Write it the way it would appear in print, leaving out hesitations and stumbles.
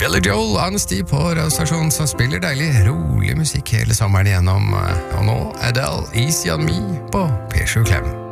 Billy Joel, Honesty på radiostasjonen som spiller deilig, rolig musikk hele sommeren igjennom. Og nå Adele, Easy on Me på P7 Klem.